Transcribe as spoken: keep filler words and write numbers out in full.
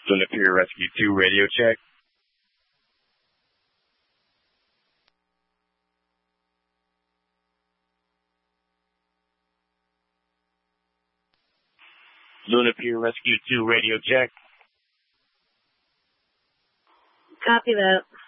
Luna Pier Rescue two, radio check. Luna Pier Rescue two, radio check. Copy that.